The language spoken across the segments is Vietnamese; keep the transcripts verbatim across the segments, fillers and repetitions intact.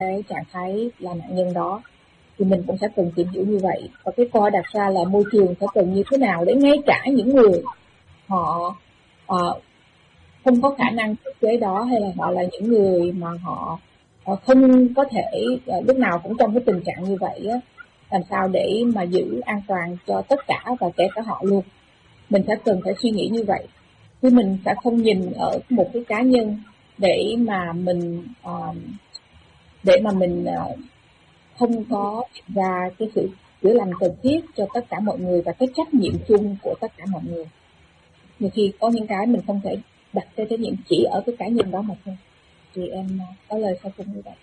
cái trạng thái là nạn nhân đó, thì mình cũng sẽ cần tìm hiểu như vậy. Và cái câu hỏi đặt ra là môi trường sẽ cần như thế nào để ngay cả những người họ uh, không có khả năng thiết kế đó, hay là họ là những người mà họ uh, không có thể uh, lúc nào cũng trong cái tình trạng như vậy á, làm sao để mà giữ an toàn cho tất cả và kể cả họ luôn. Mình sẽ cần phải suy nghĩ như vậy, chứ mình sẽ không nhìn ở một cái cá nhân để mà mình uh, để mà mình uh, không có ra cái sự chữa lành cần thiết cho tất cả mọi người và cái trách nhiệm chung của tất cả mọi người. Nhiều khi có những cái mình không thể đặt cái trách nhiệm chỉ ở cái cá nhân đó mà thôi. Thì em có lời sau cùng như vậy.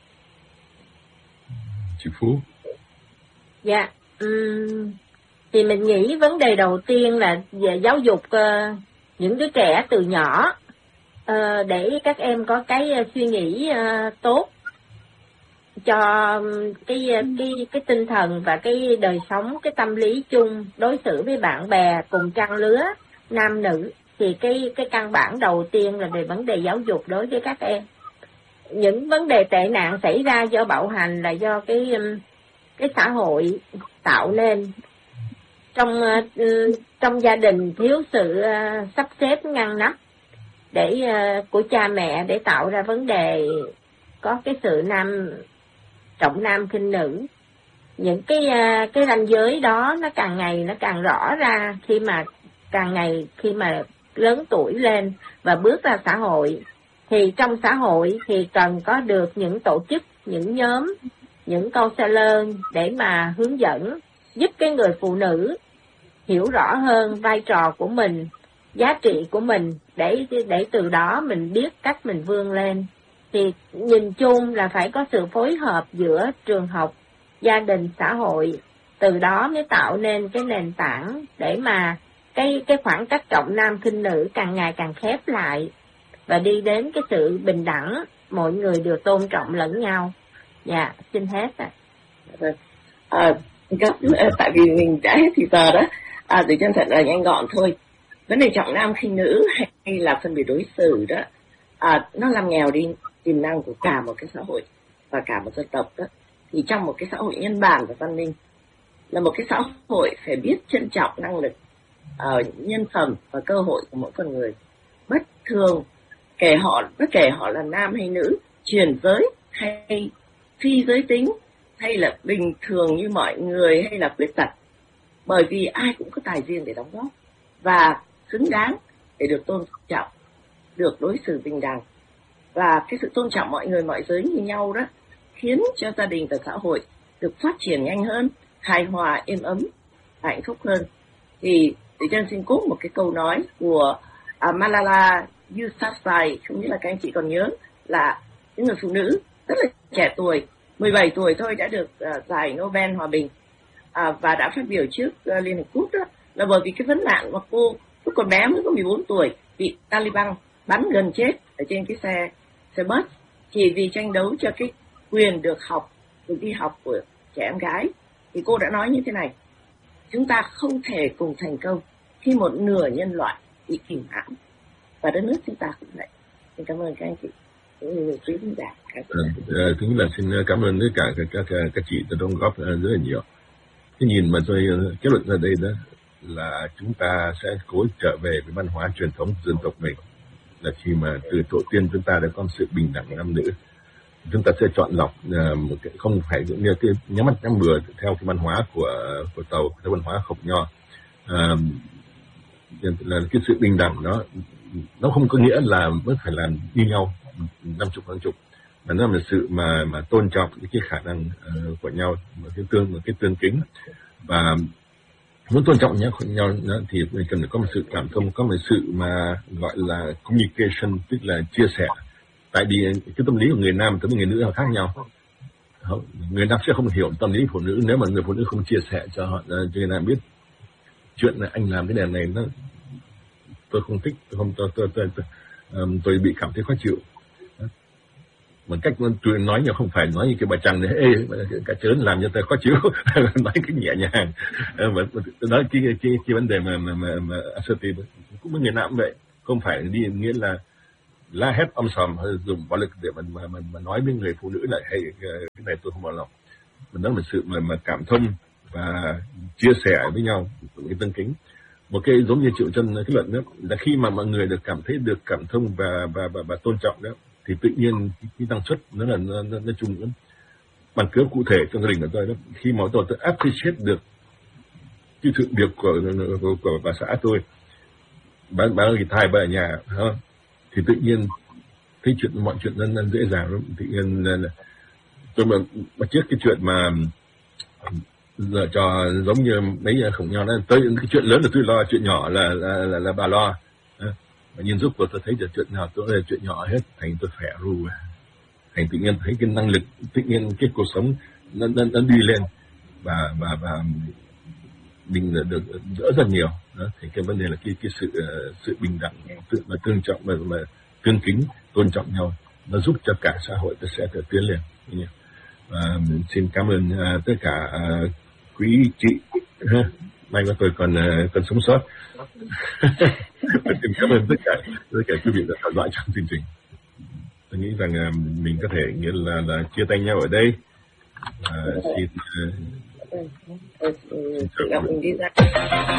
Chị Phú. Dạ, um, thì mình nghĩ vấn đề đầu tiên là về giáo dục uh, những đứa trẻ từ nhỏ uh, để các em có cái uh, suy nghĩ uh, tốt cho cái cái cái tinh thần và cái đời sống, cái tâm lý chung, đối xử với bạn bè cùng trang lứa nam nữ. Thì cái cái căn bản đầu tiên là về vấn đề giáo dục đối với các em. Những vấn đề tệ nạn xảy ra do bạo hành là do cái cái xã hội tạo nên. Trong trong gia đình thiếu sự sắp xếp ngăn nắp để của cha mẹ để tạo ra vấn đề có cái sự nam trọng nam khinh nữ. Những cái cái ranh giới đó nó càng ngày nó càng rõ ra khi mà càng ngày khi mà lớn tuổi lên và bước ra xã hội. Thì trong xã hội thì cần có được những tổ chức, những nhóm, những counselor để mà hướng dẫn, giúp cái người phụ nữ hiểu rõ hơn vai trò của mình, giá trị của mình, để để từ đó mình biết cách mình vươn lên. Thì nhìn chung là phải có sự phối hợp giữa trường học, gia đình, xã hội, từ đó mới tạo nên cái nền tảng để mà cái cái khoảng cách trọng nam khinh nữ càng ngày càng khép lại và đi đến cái sự bình đẳng, mọi người đều tôn trọng lẫn nhau. Dạ, xin hết ạ. À, tại vì mình đã hết thì giờ đó, à, để chân thật là nhanh gọn thôi. Vấn đề trọng nam khinh nữ hay là phân biệt đối xử đó, à, nó làm nghèo đi tiềm năng của cả một cái xã hội và cả một dân tộc đó. Thì trong một cái xã hội nhân bản và văn minh, là một cái xã hội phải biết trân trọng năng lực, uh, nhân phẩm và cơ hội của mỗi con người, bất thường kể họ bất kể họ là nam hay nữ, chuyển giới hay phi giới tính, hay là bình thường như mọi người, hay là khuyết tật, bởi vì ai cũng có tài riêng để đóng góp và xứng đáng để được tôn trọng, được đối xử bình đẳng. Và cái sự tôn trọng mọi người mọi giới như nhau đó khiến cho gia đình và xã hội được phát triển nhanh hơn, hài hòa, êm ấm, hạnh phúc hơn. Thì để chân xin cúp một cái câu nói của uh, Malala Yousafzai, không biết là các anh chị còn nhớ, là những người phụ nữ rất là trẻ tuổi, mười bảy tuổi thôi đã được uh, giải Nobel Hòa Bình, uh, và đã phát biểu trước uh, Liên Hợp Quốc đó, là bởi vì cái vấn nạn mà cô lúc còn bé mới có mười bốn tuổi bị Taliban bắn gần chết ở trên cái xe xe bus chỉ vì tranh đấu cho cái quyền được học, được đi học của trẻ em gái. Thì cô đã nói như thế này: chúng ta không thể cùng thành công khi một nửa nhân loại bị kìm hãm, và đất nước chúng ta cũng vậy. Xin cảm ơn các anh chị, những người quý khán giả. Thứ nhất là xin cảm ơn tất cả các các các chị đã đóng góp rất là nhiều. Cái nhìn mà tôi kết luận ra đây đó là chúng ta sẽ cố trở về với văn hóa truyền thống dân tộc mình, là khi mà từ tổ tiên chúng ta đã có sự bình đẳng nam nữ, chúng ta sẽ chọn lọc uh, một cái, không phải như cái nhắm mắt nhắm bừa theo cái văn hóa của của Tàu, theo văn hóa Khổng Nho. Uh, là cái sự bình đẳng đó nó không có nghĩa là mới phải làm như nhau năm chục năm chục, mà nó là sự mà mà tôn trọng cái khả năng uh, của nhau, một cái tương một cái tương kính. Và muốn tôn trọng nhau nhau thì mình cần phải có một sự cảm thông, có một sự mà gọi là communication, tức là chia sẻ. Tại vì cái tâm lý của người nam với người nữ là khác nhau. Người nam sẽ không hiểu tâm lý phụ nữ nếu mà người phụ nữ không chia sẻ cho họ, cho người nam biết chuyện là anh làm cái đèn này nó tôi không thích, tôi không tôi tôi tôi, tôi, um, tôi bị cảm thấy khó chịu. Một cách tôi nói nhưng không phải nói như cái bà chàng này, ê cả chớn làm cho tôi khó chịu, nói cái nhẹ nhàng. Và tôi nói cái cái cái vấn đề mà mà mà, mà assertive cũng với người nào cũng vậy, không phải đi nghĩa là la hét om sòm hay dùng bạo lực để mà mà, mà, mà nói với người phụ nữ lại hay cái này tôi không bằng lòng. Mình nói một sự mà mà cảm thông và chia sẻ với nhau cái tân kính. Một cái giống như Triệu Chân cái luận đó là khi mà mọi người được cảm thấy được cảm thông và và và, và tôn trọng đó thì tự nhiên cái, cái năng suất nó là nó, nó, nó chung lắm. Bằng cớ cụ thể trong gia đình của tôi đó, khi mà tôi tôi appreciate được cái sự việc của của, của bà xã tôi, bà bà ở thai bà ở nhà ha, thì tự nhiên thấy chuyện mọi chuyện nó, nó dễ dàng lắm. Tự nhiên là, là tôi mà, mà trước cái chuyện mà giờ cho giống như mấy khủng nhau đó, tới cái chuyện lớn là tôi lo, chuyện nhỏ là là là, là bà lo. Mà nhìn giúp của tôi thấy là chuyện nào tôi là chuyện nhỏ hết, thành tôi khỏe ru, thành tự nhiên thấy cái năng lực, tự nhiên cái cuộc sống nó nó, nó đi lên và và và mình được đỡ rất nhiều. Đó, thì cái vấn đề là cái cái sự sự bình đẳng, sự mà tôn trọng và mà tương kính, tôn trọng nhau, nó giúp cho cả xã hội nó sẽ được tiến lên. Và xin cảm ơn uh, tất cả uh, quý chị, may mà tôi còn uh, còn sống sót. Xin cảm ơn tất cả tất cả quý vị đã theo dõi trong chương trình. Tôi nghĩ rằng uh, mình có thể nghĩa là, là chia tay nhau ở đây. Uh, xin, uh, xin chào.